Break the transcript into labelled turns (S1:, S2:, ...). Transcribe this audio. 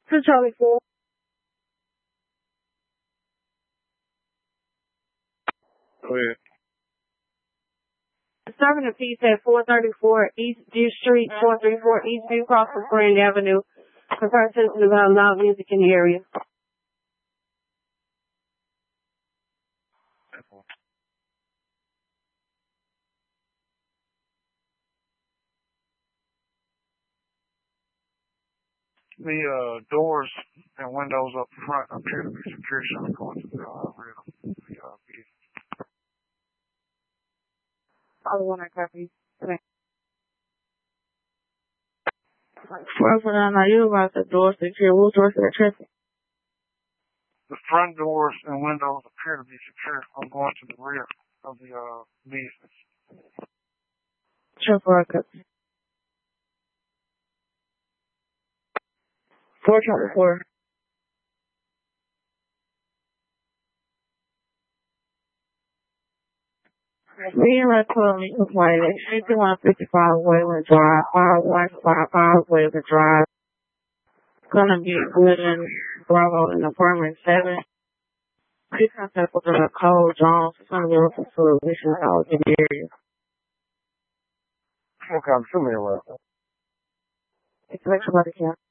S1: To Charlie 4.
S2: Go ahead.
S1: Serving a piece at 434 East View Street, 434 East View, across from Grand Avenue. Prefer citizens about loud music in the area.
S2: The doors and windows up front appear to be secure, so I'm going to the rear of the vehicle.
S1: Other one I copy. First one I know you about the door secure. What doors are tripping?
S2: The front doors and windows appear to be secure. I'm going to the rear of the business.
S1: Triple record. 424. Being recording complaining, 5155 Wayland Drive, 5155 Wayland Drive. Gonna be Woodland Bravo in apartment 7. Please contact with Cole Jones. It's gonna be looking for a mission out in the area.
S2: Okay, I'm assuming you're right.
S1: It's like somebody can.